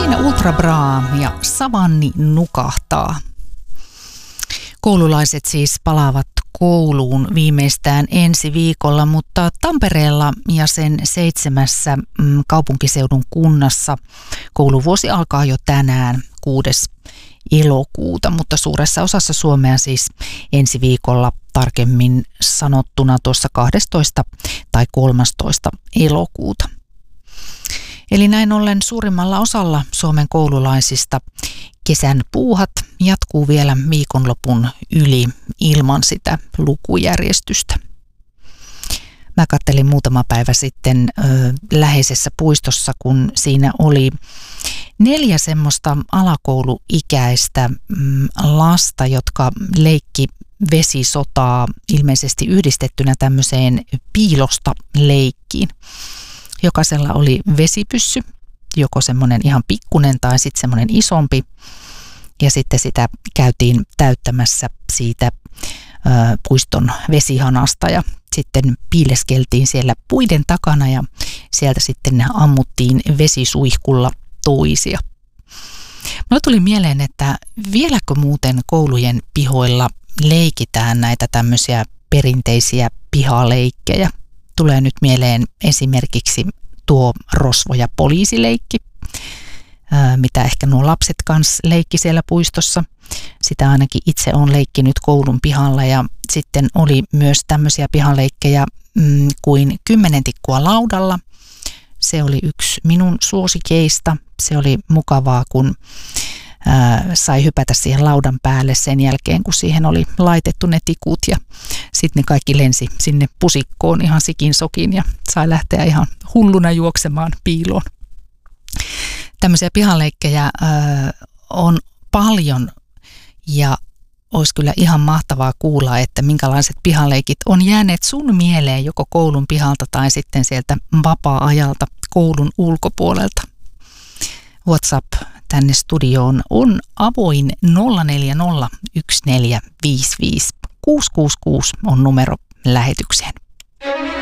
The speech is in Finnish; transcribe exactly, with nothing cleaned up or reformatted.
Siinä Ultra Bra ja Savanni nukahtaa. Koululaiset siis palaavat kouluun viimeistään ensi viikolla, mutta Tampereella ja sen seitsemässä mm, kaupunkiseudun kunnassa kouluvuosi alkaa jo tänään kuudes elokuuta, mutta suuressa osassa Suomea siis ensi viikolla, tarkemmin sanottuna tuossa kahdestoista tai kolmastoista elokuuta. Eli näin ollen suurimmalla osalla Suomen koululaisista kesän puuhat jatkuu vielä viikonlopun yli ilman sitä lukujärjestystä. Mä kattelin muutama päivä sitten ö, läheisessä puistossa, kun siinä oli neljä semmoista alakouluikäistä mm, lasta, jotka leikki vesisotaa ilmeisesti yhdistettynä tämmöiseen piilosta leikkiin. Jokaisella oli vesipyssy, joko semmoinen ihan pikkunen tai sitten semmoinen isompi. Ja sitten sitä käytiin täyttämässä siitä ö, puiston vesihanasta ja sitten piileskeltiin siellä puiden takana ja sieltä sitten ammuttiin vesisuihkulla toisia. Mulle tuli mieleen, että vieläkö muuten koulujen pihoilla leikitään näitä tämmöisiä perinteisiä pihaleikkejä. Tulee nyt mieleen esimerkiksi tuo rosvo- ja poliisileikki, mitä ehkä nuo lapset kanssa leikki siellä puistossa. Sitä ainakin itse olen leikkinyt koulun pihalla ja sitten oli myös tämmöisiä pihaleikkejä mm, kuin kymmenen tikkua laudalla. Se oli yksi minun suosikeista. Se oli mukavaa, kun ää, sai hypätä siihen laudan päälle sen jälkeen, kun siihen oli laitettu ne tikut ja sitten ne kaikki lensi sinne pusikkoon ihan sikin sokin ja sai lähteä ihan hulluna juoksemaan piiloon. Tämmöisiä pihaleikkejä ö, on paljon ja olisi kyllä ihan mahtavaa kuulla, että minkälaiset pihaleikit on jääneet sun mieleen joko koulun pihalta tai sitten sieltä vapaa-ajalta koulun ulkopuolelta. WhatsApp tänne studioon on avoin nolla neljä nolla yksi neljä viisi viisi kuusi kuusi kuusi on numero lähetykseen.